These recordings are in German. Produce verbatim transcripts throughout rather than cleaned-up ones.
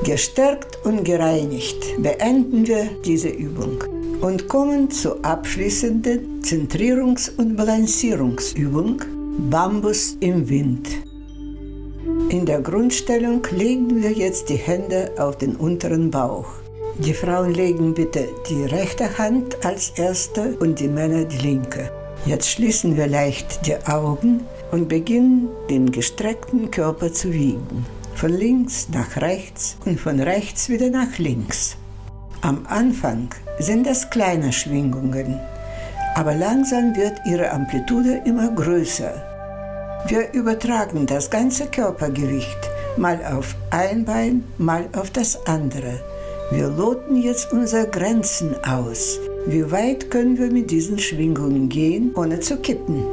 Gestärkt und gereinigt beenden wir diese Übung und kommen zur abschließenden Zentrierungs- und Balancierungsübung Bambus im Wind. In der Grundstellung legen wir jetzt die Hände auf den unteren Bauch. Die Frauen legen bitte die rechte Hand als erste und die Männer die linke. Jetzt schließen wir leicht die Augen und beginnen, den gestreckten Körper zu wiegen. Von links nach rechts und von rechts wieder nach links. Am Anfang sind das kleine Schwingungen, aber langsam wird ihre Amplitude immer größer. Wir übertragen das ganze Körpergewicht mal auf ein Bein, mal auf das andere. Wir loten jetzt unsere Grenzen aus. Wie weit können wir mit diesen Schwingungen gehen, ohne zu kippen?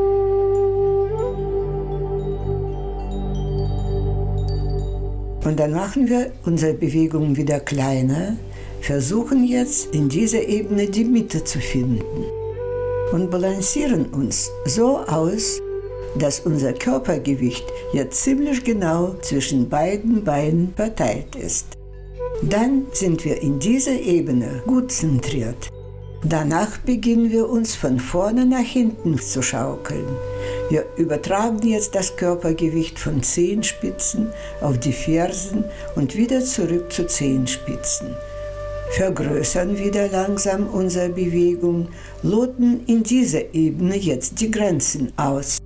Und dann machen wir unsere Bewegungen wieder kleiner, versuchen jetzt in dieser Ebene die Mitte zu finden und balancieren uns so aus, dass unser Körpergewicht jetzt ziemlich genau zwischen beiden Beinen verteilt ist. Dann sind wir in dieser Ebene gut zentriert. Danach beginnen wir uns von vorne nach hinten zu schaukeln. Wir übertragen jetzt das Körpergewicht von Zehenspitzen auf die Fersen und wieder zurück zu Zehenspitzen. Vergrößern wieder langsam unsere Bewegung, loten in dieser Ebene jetzt die Grenzen aus.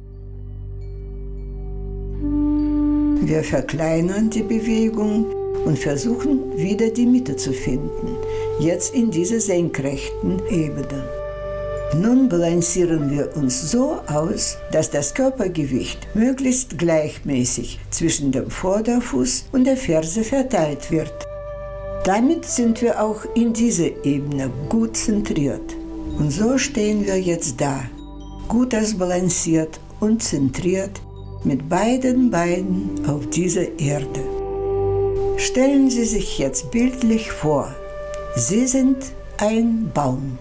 Wir verkleinern die Bewegung und versuchen wieder die Mitte zu finden, jetzt in dieser senkrechten Ebene. Nun balancieren wir uns so aus, dass das Körpergewicht möglichst gleichmäßig zwischen dem Vorderfuß und der Ferse verteilt wird. Damit sind wir auch in dieser Ebene gut zentriert. Und so stehen wir jetzt da, gut ausbalanciert und zentriert mit beiden Beinen auf dieser Erde. Stellen Sie sich jetzt bildlich vor, Sie sind ein Baum.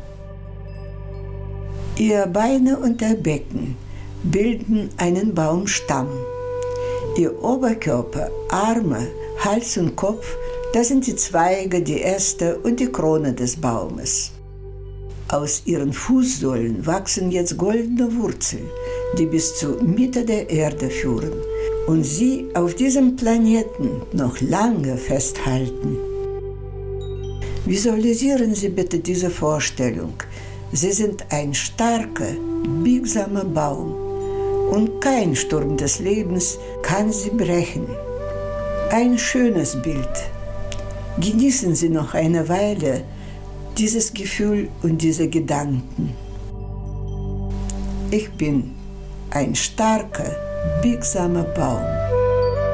Ihre Beine und der Becken bilden einen Baumstamm. Ihr Oberkörper, Arme, Hals und Kopf, das sind die Zweige, die Äste und die Krone des Baumes. Aus ihren Fußsohlen wachsen jetzt goldene Wurzeln, die bis zur Mitte der Erde führen und sie auf diesem Planeten noch lange festhalten. Visualisieren Sie bitte diese Vorstellung. Sie sind ein starker, biegsamer Baum und kein Sturm des Lebens kann sie brechen. Ein schönes Bild. Genießen Sie noch eine Weile dieses Gefühl und diese Gedanken. Ich bin ein starker, biegsamer Baum.